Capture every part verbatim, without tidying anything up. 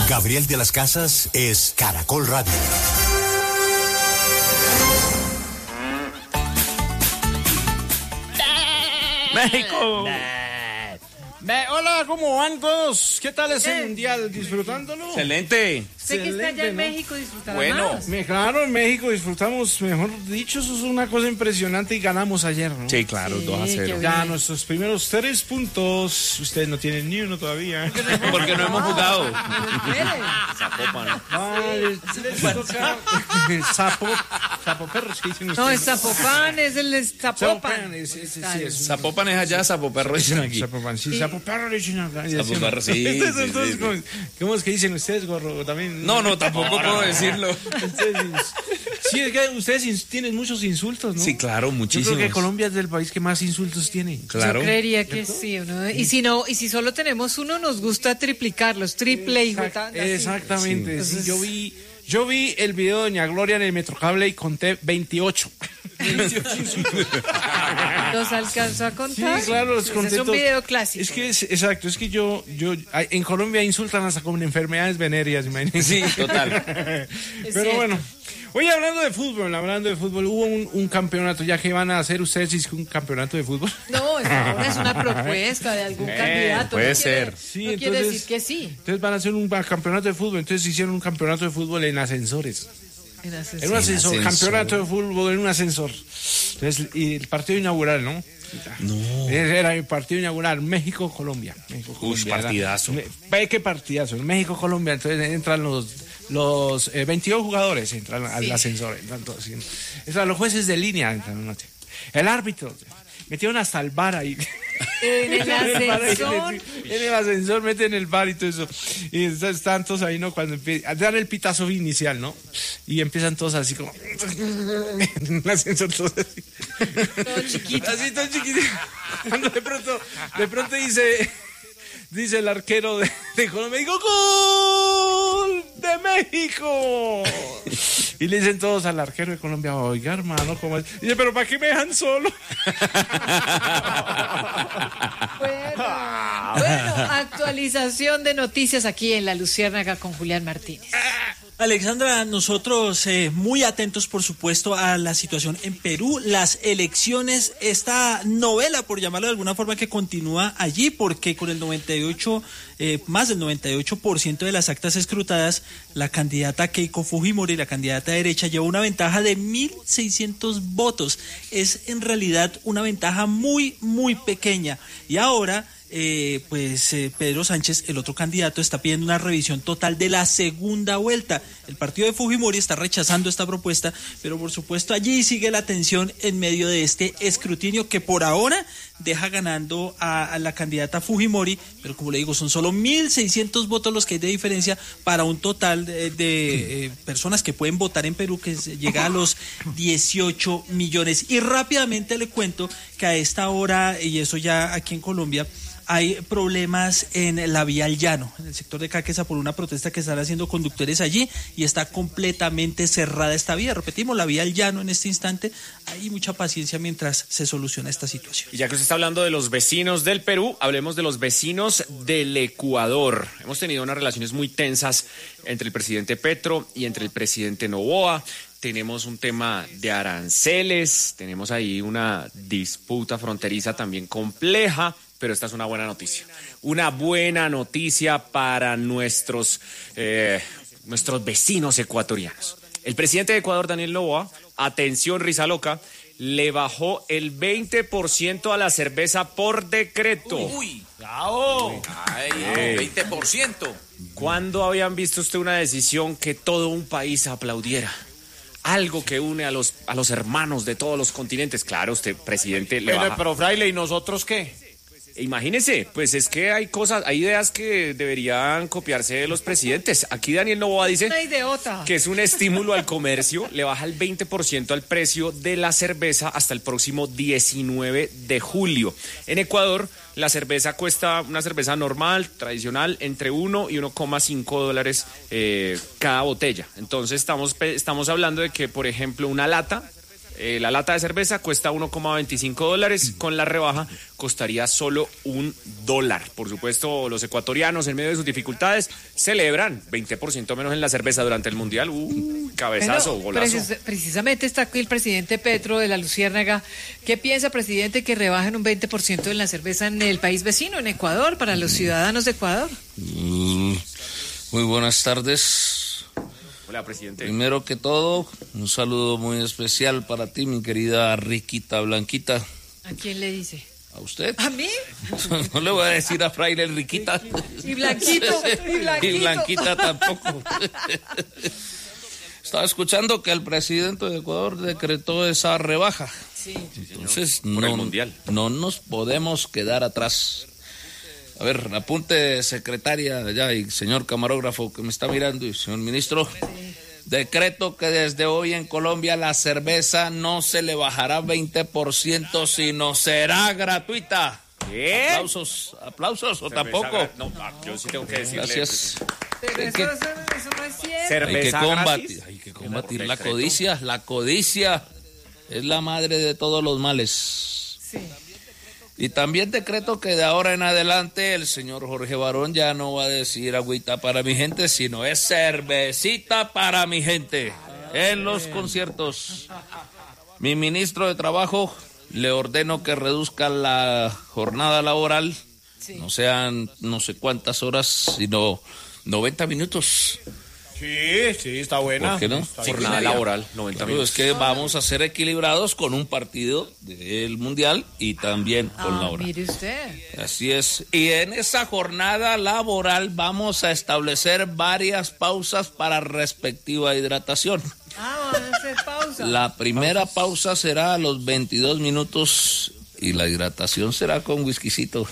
Gabriel de las Casas es Caracol Radio. México. Me, hola, ¿cómo van todos? ¿Qué tal ese eh. mundial? ¿Disfrutándolo? Excelente. Sé que está allá en México disfrutando. Bueno, más. Me, claro, en México disfrutamos, mejor dicho, eso es una cosa impresionante y ganamos ayer, ¿no? Sí, claro, sí, dos a cero. Ya nuestros primeros tres puntos, ustedes no tienen ni uno todavía. Porque no hemos jugado. Zapopan. Vale, les toca Sapo, Sapo Perros, ¿qué dicen ustedes? No, es Zapopan, es el Zapopan. Es, es, sí, es un... Zapopan es allá, Sapo Perro dicen aquí. Zapopan, sí, Sapo Perro dicen acá. Sapo Perro, sí. Entonces, sí, entonces sí, ¿cómo, sí. ¿cómo es que dicen ustedes, gorro? También. No, no, tampoco no, puedo no, decirlo. Entonces, sí, es que ustedes tienen muchos insultos, ¿no? Sí, claro, muchísimos. Yo creo que Colombia es el país que más insultos tiene. Claro. Yo creería que sí, ¿no? Y si no, y si solo tenemos uno, nos gusta triplicarlos, triple y Exact, Exactamente, sí. Entonces... Yo vi, yo vi el video de Doña Gloria en el Metrocable y conté veintiocho. veintiocho insultos. ¿Los alcanzó a contar? Sí, claro, los conté. Es un video clásico. Es que es, exacto, es que yo, yo, en Colombia insultan hasta con enfermedades venéreas, imagínense. Sí, total. Pero cierto. bueno. Oye, hablando de fútbol, hablando de fútbol, hubo un, un campeonato, ya que van a hacer ustedes, ¿es un campeonato de fútbol? No, es, ahora es una propuesta de algún eh, candidato. Puede no ser. Quiere, Sí, no entonces, quiere decir que sí. Entonces van a hacer un campeonato de fútbol, entonces hicieron un campeonato de fútbol en ascensores. En ascensor. En un ascensor, ascensor. campeonato de fútbol en un ascensor. Entonces, y el partido inaugural, ¿no? No. Era el partido inaugural, México-Colombia. México, Uy, partidazo. Ve qué partidazo, México-Colombia. Entonces entran los, los eh, veintidós jugadores, entran sí. al ascensor. Entran todos, entran los jueces de línea, entran noche. El árbitro, metieron hasta el bar ahí. En el ascensor. En el ascensor meten el bar y todo eso. Y están todos ahí, ¿no? Cuando empiezan, dan el pitazo inicial, ¿no? Y empiezan todos así como. En el ascensor todos así. Todo chiquito. Así, todo chiquito. Cuando de pronto, de pronto dice. Dice el arquero de, de Colombia, digo, ¡gol de México! Y le dicen todos al arquero de Colombia, oiga, hermano, ¿cómo es? Y dice, ¿pero para qué me dejan solo? Bueno, bueno, actualización de noticias aquí en La Luciérnaga con Julián Martínez. Alexandra, nosotros eh, muy atentos, por supuesto, a la situación en Perú, las elecciones, esta novela, por llamarlo de alguna forma, que continúa allí, porque con el noventa y ocho, eh, más del noventa y ocho por ciento de las actas escrutadas, la candidata Keiko Fujimori, la candidata derecha, lleva una ventaja de mil seiscientos votos. Es en realidad una ventaja muy, muy pequeña. Y ahora... Eh, pues eh, Pedro Sánchez, el otro candidato, está pidiendo una revisión total de la segunda vuelta. El partido de Fujimori está rechazando esta propuesta, pero por supuesto allí sigue la tensión en medio de este escrutinio que por ahora deja ganando a, a la candidata Fujimori, pero como le digo, son solo mil seiscientos votos los que hay de diferencia para un total de, de eh, personas que pueden votar en Perú, que llega a los dieciocho millones. Y rápidamente le cuento que a esta hora, y eso ya aquí en Colombia, hay problemas en la vía al llano, en el sector de Caquesa, por una protesta que están haciendo conductores allí y está completamente cerrada esta vía. Repetimos, la vía al llano en este instante. Hay mucha paciencia mientras se soluciona esta situación. Y ya que usted está hablando de los vecinos del Perú, hablemos de los vecinos del Ecuador. Hemos tenido unas relaciones muy tensas entre el presidente Petro y entre el presidente Noboa. Tenemos un tema de aranceles, tenemos ahí una disputa fronteriza también compleja. Pero esta es una buena noticia, una buena noticia para nuestros, eh, nuestros vecinos ecuatorianos. El presidente de Ecuador, Daniel Noboa, atención risa loca, le bajó el veinte por ciento a la cerveza por decreto. Uy, bravo. Ay, Ey. veinte por ciento. ¿Cuándo habían visto usted una decisión que todo un país aplaudiera? Algo que une a los, a los hermanos de todos los continentes. Claro, usted, presidente, le Pero, baja. pero fraile, ¿y nosotros qué? Imagínese, pues es que hay cosas, hay ideas que deberían copiarse de los presidentes. Aquí Daniel Noboa dice Una idiota. que es un estímulo al comercio, le baja el veinte por ciento al precio de la cerveza hasta el próximo diecinueve de julio. En Ecuador, la cerveza cuesta, una cerveza normal, tradicional, entre uno y uno coma cinco dólares eh, cada botella. Entonces estamos, estamos hablando de que, por ejemplo, una lata Eh, la lata de cerveza cuesta uno coma veinticinco dólares, con la rebaja costaría solo un dólar. Por supuesto, los ecuatorianos, en medio de sus dificultades, celebran veinte por ciento menos en la cerveza durante el Mundial. Uh, cabezazo, Bueno, golazo. precis- precisamente está aquí el presidente Petro de la Luciérnaga. ¿Qué piensa, presidente, que rebajen un veinte por ciento en la cerveza en el país vecino, en Ecuador, para los ciudadanos de Ecuador? Mm, Muy buenas tardes. Hola, presidente. Primero que todo, un saludo muy especial para ti, mi querida Riquita Blanquita. ¿A quién le dice? ¿A usted? ¿A mí? No le voy a decir a Fraile Riquita. Y Blanquito, y Blanquito. Y Blanquita tampoco. Estaba escuchando que el presidente de Ecuador decretó esa rebaja. Sí. Entonces, Por no, el Mundial. no nos podemos quedar atrás. A ver, apunte, secretaria allá y señor camarógrafo que me está mirando y señor ministro. Decreto que desde hoy en Colombia la cerveza no se le bajará veinte por ciento, sino será gratuita. ¿Qué? Aplausos, aplausos o tampoco. No, ah, yo sí tengo que decirle. Gracias. Pero Hay eso, que- eso- eso no es cierto. Hay que Cerveza combatir, gratis. hay que combatir la Decreto. codicia. La codicia es la madre de todos los males. Sí. Y también decreto que de ahora en adelante el señor Jorge Barón ya no va a decir agüita para mi gente, sino es cervecita para mi gente en los conciertos. Mi ministro de Trabajo le ordeno que reduzca la jornada laboral, Sí. no sean no sé cuántas horas, sino noventa minutos. Sí, sí, está buena. ¿Por qué no? Está Jornada bien. laboral, noventa Claro, minutos. es que vamos a ser equilibrados con un partido del Mundial y también con la Ah, hora. mire usted. Así es. Y en esa jornada laboral vamos a establecer varias pausas para respectiva hidratación. Ah, van a hacer pausa. La primera pausa será a los veintidós minutos y la hidratación será con whiskycito.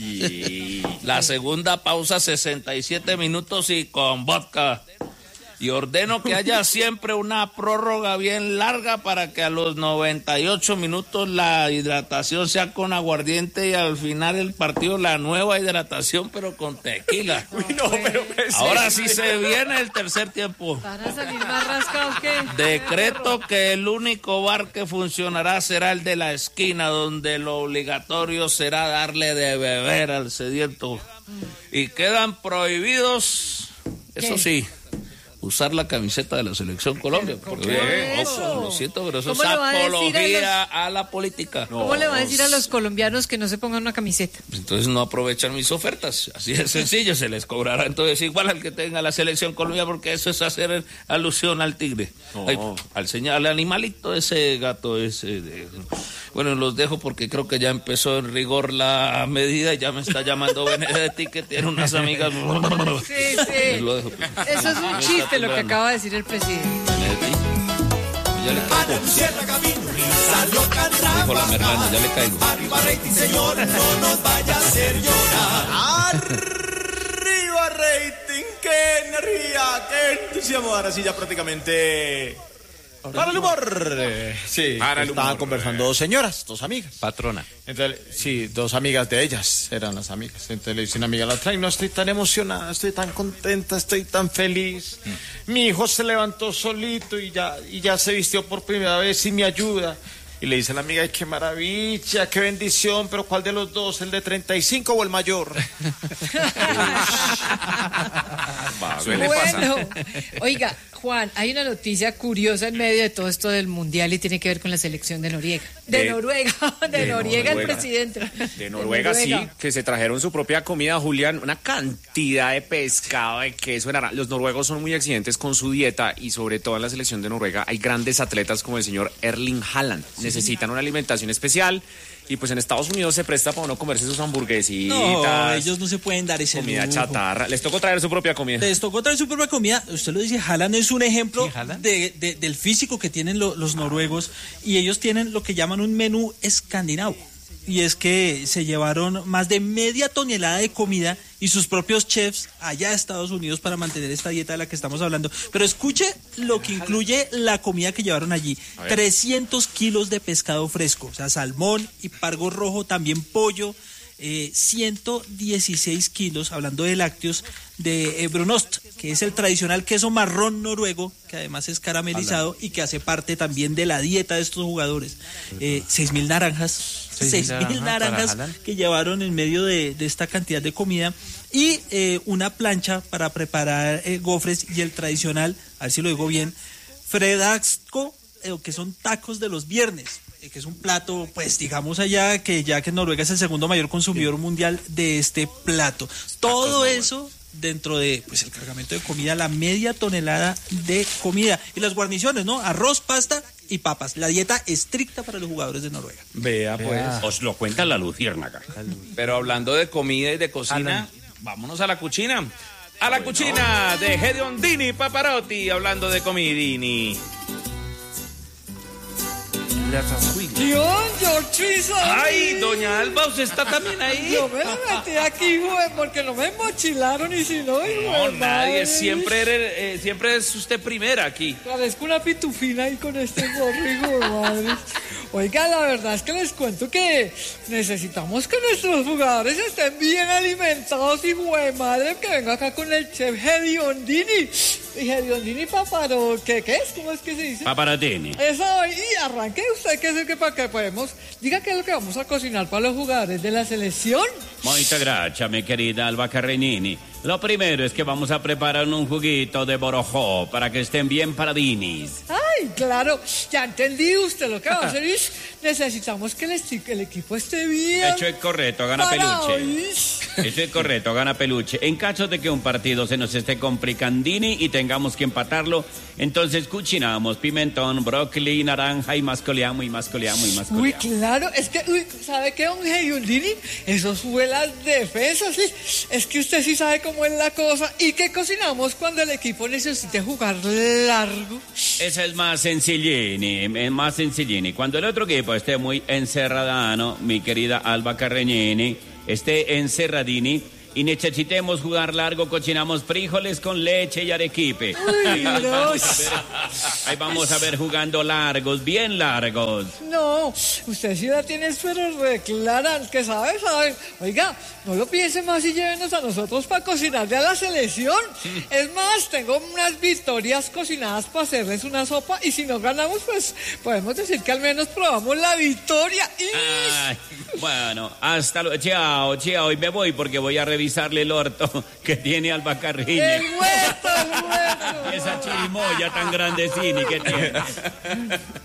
Y La segunda pausa sesenta y siete minutos y con vodka. Y ordeno que haya siempre una prórroga bien larga para que a los noventa y ocho minutos la hidratación sea con aguardiente y al final el partido la nueva hidratación pero con tequila. no, pero pues, Ahora sí se viene el tercer tiempo. ¿Van a salir más rascados que...? Decreto que el único bar que funcionará será el de la esquina, donde lo obligatorio será darle de beber al sediento. Y quedan prohibidos, eso ¿Qué? sí, usar la camiseta de la Selección Colombia. Porque, qué ojo, eso? lo siento, pero eso es ¿Cómo le va a decir a apología a la política. ¿Cómo le va a decir a los colombianos que no se pongan una camiseta? Entonces no aprovechan mis ofertas. Así de sencillo, se les cobrará entonces igual al que tenga la Selección Colombia, porque eso es hacer alusión al tigre. No. Ay, al señal, al animalito, ese gato, ese. de- Bueno, los dejo porque creo que ya empezó en rigor la medida y ya me está llamando Benedetti, que tiene unas amigas. Sí, sí. Lo dejo. Eso es un chiste lo que acaba de decir el presidente. Benedetti. Ya le caigo. Cierra camino y salió cantando. Dijo la Merlana, ya le caigo. Arriba rating, señor, no nos vaya a hacer llorar. Arriba rating, qué energía, qué entusiasmo. Ahora sí ya prácticamente... Para el humor. Eh, Sí, Para el Estaban humor. conversando dos señoras, dos amigas. patrona. Entonces, sí, dos amigas de ellas eran las amigas. Entonces le dice una amiga a la otra, "Ay, no estoy tan emocionada, estoy tan contenta, estoy tan feliz. Mi hijo se levantó solito y ya, y ya se vistió por primera vez y me ayuda." Y le dice a la amiga, "Ay, qué maravilla, qué bendición, pero ¿cuál de los dos? ¿El de treinta y cinco o el mayor?" Va, ¿qué le pasa? Bueno, oiga, Juan, hay una noticia curiosa en medio de todo esto del mundial y tiene que ver con la selección de Noriega. De, De- Noruega, de, de Noriega, el Noruega. presidente. De Noruega, sí, que se trajeron su propia comida, Julián, una cantidad de pescado, de queso, de naranja. Los noruegos son muy exigentes con su dieta y sobre todo en la selección de Noruega hay grandes atletas como el señor Erling Haaland. Necesitan una alimentación especial y pues en Estados Unidos se presta para uno comerse sus hamburguesitas, No, ellos no se pueden dar ese comida lujo. chatarra. Les tocó traer su propia comida. Les tocó traer su propia comida. Usted lo dice, Haaland es un ejemplo de, de- del físico que tienen lo- los noruegos y ellos tienen lo que llaman un menú escandinavo. Y es que se llevaron más de media tonelada de comida y sus propios chefs allá a Estados Unidos para mantener esta dieta de la que estamos hablando. Pero escuche lo que incluye la comida que llevaron allí. A ver. trescientos kilos de pescado fresco, o sea, salmón y pargo rojo, también pollo. eh, ciento dieciséis kilos, hablando de lácteos, de eh, Brunost, que es el tradicional queso marrón noruego, que además es caramelizado y que hace parte también de la dieta de estos jugadores. Eh, seis mil naranjas, seis mil naranjas que llevaron en medio de, de esta cantidad de comida y eh, una plancha para preparar eh, gofres y el tradicional, a ver si lo digo bien, fredagsco, eh, que son tacos de los viernes, eh, que es un plato, pues digamos allá, que ya que Noruega es el segundo mayor consumidor mundial de este plato. Todo eso dentro de pues el cargamento de comida, la media tonelada de comida. Y las guarniciones, ¿no? Arroz, pasta y papas. La dieta estricta para los jugadores de Noruega. Vea, pues. Os lo cuenta la luciérnaga. Pero hablando de comida y de cocina, vámonos a la cucina. A la cucina de Gedeon Dini Paparotti, hablando de comidini. Dios, George. Ay, doña Alba, ¿usted está también ahí? Yo me lo metí aquí, joven, porque no me mochilaron y si no... No, nadie, siempre, eres, eh, siempre es usted primera aquí. Parezco una pitufina ahí con este gorro, hijo de madre. Oiga, la verdad es que les cuento que necesitamos que nuestros jugadores estén bien alimentados, hijo de madre, que venga acá con el chef Gedeon Dini. Y Gedeon Dini Paparo, ¿qué, ¿qué es? ¿Cómo es que se dice? Paparottini. Eso, y arranque usted, que es el que para que podemos... Diga qué es lo que vamos a cocinar para los jugadores de la selección. Muchas gracias, mi querida Alba Carrenini. Lo primero es que vamos a preparar un juguito de borojó para que estén bien paradinis. Ay, claro, ya entendí usted lo que va a hacer es necesitamos que el, esti- el equipo esté bien. Hecho es correcto, gana parado, peluche. ¿is? Eso es correcto, gana peluche. En caso de que un partido se nos esté complicandini y tengamos que empatarlo, entonces cucinamos pimentón, brócoli, naranja y mascoleamos y mascoleamos y mascoleamos. Uy, claro, es que, uy, ¿sabe qué, don Gedeon Dini? Eso sube las defensas, ¿sí? Es que usted sí sabe cómo es la cosa. ¿Y qué cocinamos cuando el equipo necesite jugar largo? Esa es más sencillini, es más sencillini. Cuando el otro equipo esté muy encerradano, mi querida Alba Carreñini, esté encerradini y necesitemos jugar largo, cocinamos frijoles con leche y arequipe. Uy, ahí, no. vamos a ver, ahí vamos a ver jugando largos, bien largos. No, usted sí la tiene pero reclara, que sabe, sabe. Oiga, no lo piense más y llévenos a nosotros para cocinarle a la selección. Es más, tengo unas victorias cocinadas para hacerles una sopa y si no ganamos, pues podemos decir que al menos probamos la victoria. Ay, bueno, hasta luego, chao, chao, y me voy porque voy a revisarle el orto que tiene Alba Carriño. El huerto, el huerto. Esa chirimoya tan grandecini que tiene.